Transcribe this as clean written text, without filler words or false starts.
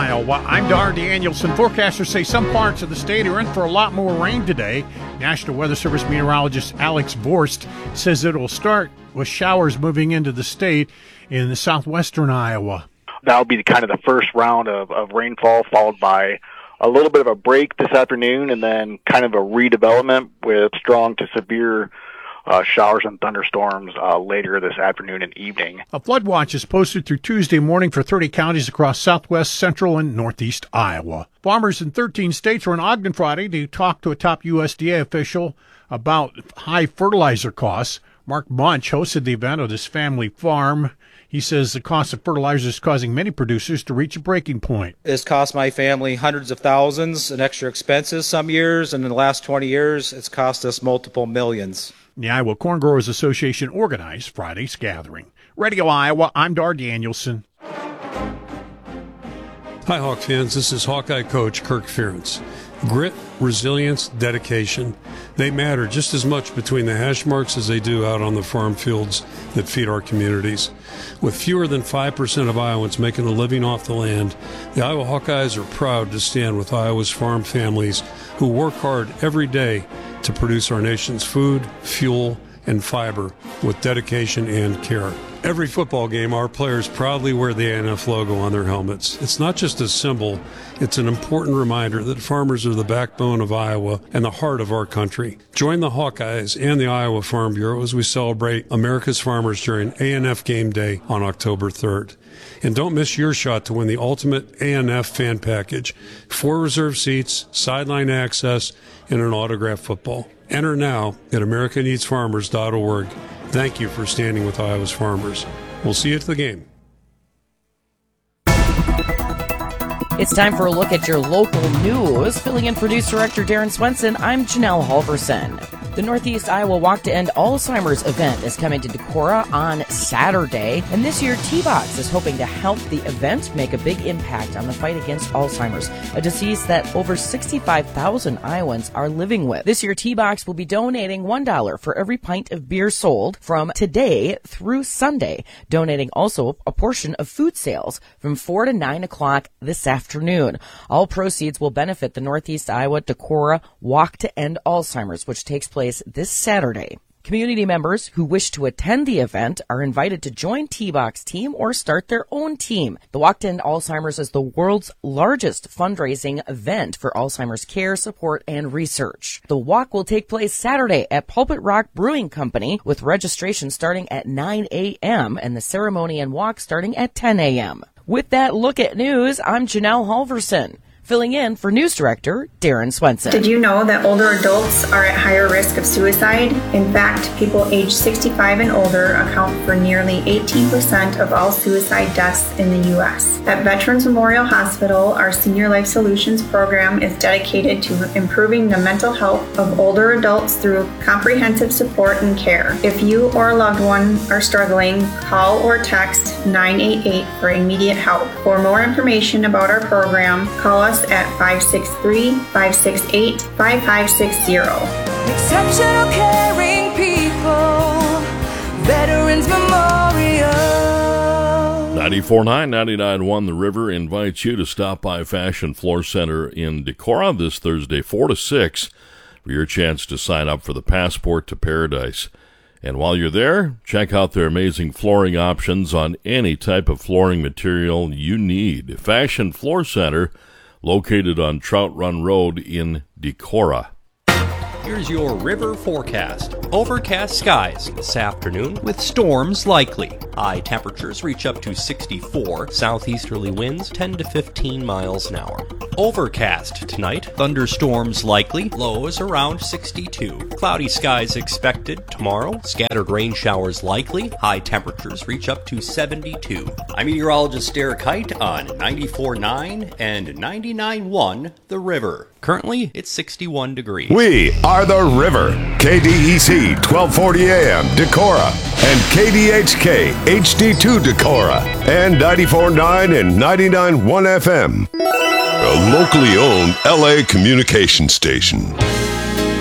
Iowa. I'm Dar Danielson. Forecasters say some parts of the state are in for a lot more rain today. National Weather Service meteorologist Alex Borst says it will start with showers moving into the state in the southwestern Iowa. That'll be kind of the first round of rainfall, followed by a little bit of a break this afternoon, and then kind of a redevelopment with strong to severe showers and thunderstorms later this afternoon and evening. A flood watch is posted through Tuesday morning for 30 counties across southwest, central, and northeast Iowa. Farmers in 13 states were in Ogden Friday to talk to a top USDA official about high fertilizer costs. Mark Bunch hosted the event at his family farm. He says the cost of fertilizer is causing many producers to reach a breaking point. It's cost my family hundreds of thousands in extra expenses some years, and in the last 20 years, it's cost us multiple millions. The Iowa Corn Growers Association organized Friday's gathering. Radio Iowa, I'm Dar Danielson. Hi, Hawk fans. This is Hawkeye coach Kirk Ferentz. Grit, resilience, dedication, they matter just as much between the hash marks as they do out on the farm fields that feed our communities. With fewer than 5% of Iowans making a living off the land, the Iowa Hawkeyes are proud to stand with Iowa's farm families who work hard every day to produce our nation's food, fuel, and fiber with dedication and care. Every football game, our players proudly wear the ANF logo on their helmets. It's not just a symbol, it's an important reminder that farmers are the backbone of Iowa and the heart of our country. Join the Hawkeyes and the Iowa Farm Bureau as we celebrate America's farmers during ANF Game Day on October 3rd. And don't miss your shot to win the ultimate ANF fan package, 4 reserved seats, sideline access, and an autographed football. Enter now at americaneedsfarmers.org. Thank you for standing with Iowa's farmers. We'll see you at the game. It's time for a look at your local news. Filling in for News Director Darren Swenson, I'm Janelle Halverson. The Northeast Iowa Walk to End Alzheimer's event is coming to Decorah on Saturday, and this year T-Box is hoping to help the event make a big impact on the fight against Alzheimer's, a disease that over 65,000 Iowans are living with. This year T-Box will be donating $1 for every pint of beer sold from today through Sunday, donating also a portion of food sales from 4 to 9 o'clock this afternoon. All proceeds will benefit the Northeast Iowa Decorah Walk to End Alzheimer's, which takes place this Saturday. Community members who wish to attend the event are invited to join T-Box team or start their own team. The Walk to End Alzheimer's is the world's largest fundraising event for Alzheimer's care, support, and research. The walk will take place Saturday at Pulpit Rock Brewing Company with registration starting at 9 a.m. and the ceremony and walk starting at 10 a.m. With that look at news, I'm Janelle Halverson. Filling in for News Director Darren Swenson. Did you know that older adults are at higher risk of suicide? In fact, people aged 65 and older account for nearly 18% of all suicide deaths in the U.S. At Veterans Memorial Hospital, our Senior Life Solutions program is dedicated to improving the mental health of older adults through comprehensive support and care. If you or a loved one are struggling, call or text 988 for immediate help. For more information about our program, call us at 563-568-5560. Exceptional caring people, Veterans Memorial. 94.9, 99.1 The River invites you to stop by Fashion Floor Center in Decorah this Thursday, 4 to 6, for your chance to sign up for the Passport to Paradise. And while you're there, check out their amazing flooring options on any type of flooring material you need. Fashion Floor Center, located on Trout Run Road in Decorah. Here's your river forecast. Overcast skies this afternoon with storms likely. High temperatures reach up to 64. Southeasterly winds 10 to 15 miles an hour. Overcast tonight. Thunderstorms likely. Lows around 62. Cloudy skies expected tomorrow. Scattered rain showers likely. High temperatures reach up to 72. I'm meteorologist Derek Height on 94.9 and 99.1 The River. Currently, it's 61 degrees. We are The River. KDEC 1240 AM Decorah and KDHK HD2 Decorah and 94.9 and 99.1 FM. A locally owned LA communication station.